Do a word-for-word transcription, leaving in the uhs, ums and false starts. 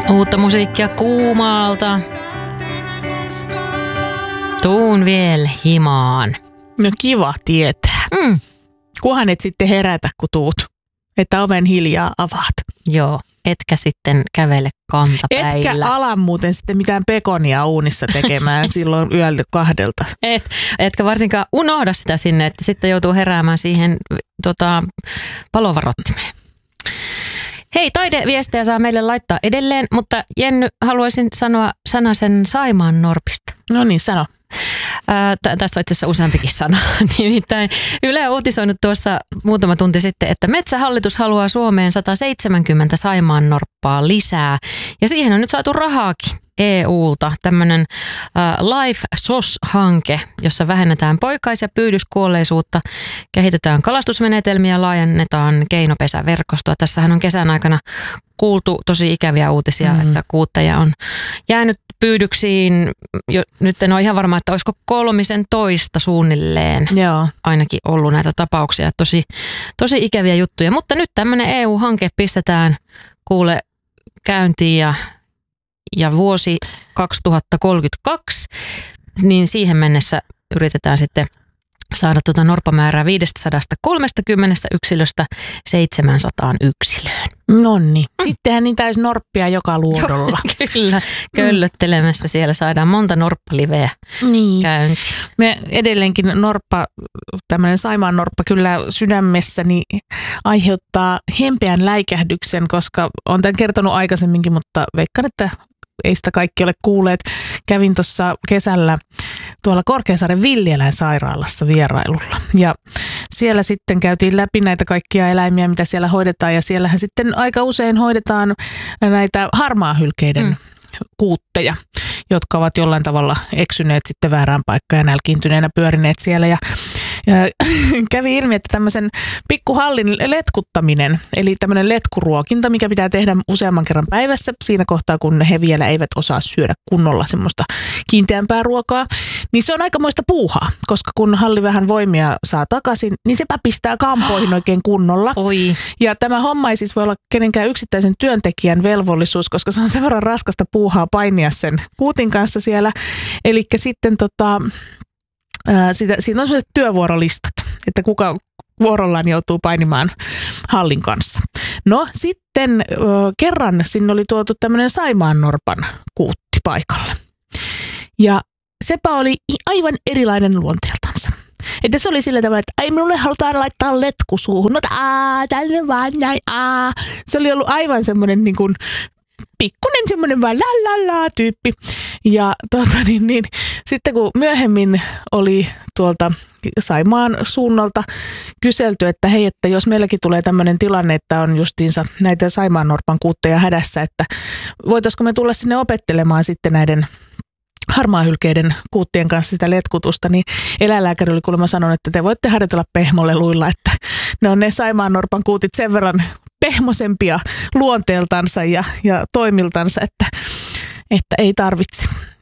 Uutta musiikkia Kuumaalta. Tuun vielä himaan. No kiva tietää. Mm. Kunhan et sitten herätä, kun tuut. Että oven hiljaa avaat. Joo, etkä sitten kävele kantapäillä. Etkä ala muuten sitten mitään pekonia uunissa tekemään silloin yöltä kahdelta. Et, etkä varsinkaan unohda sitä sinne, että sitten joutuu heräämään siihen tota, palovarottimeen. Hei, taideviestejä saa meille laittaa edelleen, mutta Jenny, haluaisin sanoa sanasen Saimaan norpista. No niin, sano. Ää, t- tässä on itse asiassa useampikin sana. Nimittäin Yle on uutisoinut tuossa muutama tunti sitten, että Metsähallitus haluaa Suomeen sata seitsemänkymmentä Saimaan norppaa lisää. Ja siihen on nyt saatu rahaakin E U:lta. Tämmöinen äh, Life S O S-hanke, jossa vähennetään poikais- ja pyydyskuolleisuutta, kehitetään kalastusmenetelmiä ja laajennetaan keinopesäverkostoa. Tässähän on kesän aikana kuultu tosi ikäviä uutisia, mm. että kuutteja on jäänyt pyydyksiin. Jo, nyt en ole ihan varma, että olisiko kolmisen toista suunnilleen Joo. ainakin ollut näitä tapauksia. Tosi, tosi ikäviä juttuja, mutta nyt tämmöinen E U-hanke pistetään kuule käyntiin ja, ja vuosi kaksituhattakolmekymmentäkaksi, niin siihen mennessä yritetään sitten saada tuota norppamäärää viisisataakolmekymmentä yksilöstä seitsemänsataan yksilöön. Nonni. Sittenhän niin täys norppia joka luodolla. Kyllä, köllöttelemässä siellä saadaan monta norppaliveä niin. käyntiin. Me edelleenkin norppa, tämmöinen Saimaan norppa kyllä sydämessäni aiheuttaa hempeän läikähdyksen, koska olen tämän kertonut aikaisemminkin, mutta veikkaan, että ei sitä kaikki ole kuulleet. Kävin tuossa kesällä tuolla Korkeasaaren villieläinsairaalassa vierailulla. Ja siellä sitten käytiin läpi näitä kaikkia eläimiä, mitä siellä hoidetaan. Ja siellähän sitten aika usein hoidetaan näitä harmaahylkeiden mm. kuutteja, jotka ovat jollain tavalla eksyneet sitten väärään paikkaan ja nälkiintyneenä pyörineet siellä. Ja Ja kävi ilmi, että tämmöisen pikkuhallin letkuttaminen, eli tämmöinen letkuruokinta, mikä pitää tehdä useamman kerran päivässä siinä kohtaa, kun he vielä eivät osaa syödä kunnolla semmoista kiinteämpää ruokaa, niin se on aikamoista puuhaa, koska kun halli vähän voimia saa takaisin, niin se pistää kampoihin oikein kunnolla. Oi. Ja tämä homma ei siis voi olla kenenkään yksittäisen työntekijän velvollisuus, koska se on sen verran raskasta puuhaa painia sen kuutin kanssa siellä. Eli sitten tota... Siitä, siinä on sellaiset työvuorolistat, että kuka vuorollaan joutuu painimaan hallin kanssa. No sitten ö, kerran sinne oli tuotu tämmöinen Saimaan norpan kuutti paikalle. Ja sepä oli aivan erilainen luonteeltansa. Että se oli sillä tavalla, että ai minulle halutaan laittaa letku suuhun. No aa, tänne vaan näin, aa. Se oli ollut aivan semmoinen niin kuin pikkunen semmoinen vaan la la la tyyppi. Ja tota, niin, niin, sitten kun myöhemmin oli tuolta Saimaan suunnalta kyselty, että hei, että jos meilläkin tulee tämmöinen tilanne, että on justiinsa näitä Saimaan norpan kuutteja hädässä, että voitaisiko me tulla sinne opettelemaan sitten näiden harmaahylkeiden kuuttien kanssa sitä letkutusta, niin eläinlääkäri oli kuulemma sanonut, että te voitte harjoitella pehmoleluilla, että ne on ne Saimaan norpan kuutit sen verran pehmosempia luonteeltansa ja, ja toimiltansa, että, että ei tarvitse.